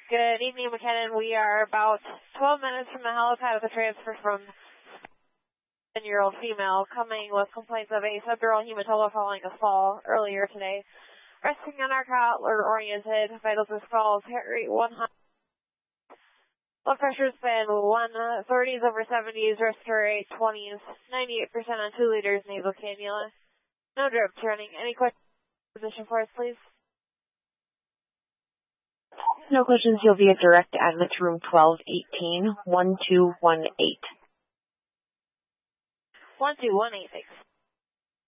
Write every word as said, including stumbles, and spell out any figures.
Good evening, McKinnon. We are about twelve minutes from the helipad with a transfer from a ten-year-old female coming with complaints of a subdural hematoma following a fall earlier today. Resting on our cot, alert oriented, vitals as follows, heart rate one hundred. Blood pressure's been one thirties over seventies, respiratory rate twenties, ninety-eight percent on two liters nasal cannula. No drips running. Any questions? Position for us, please. No questions. You'll be a direct admit to room twelve eighteen, one two one eight. one two one eight, thanks.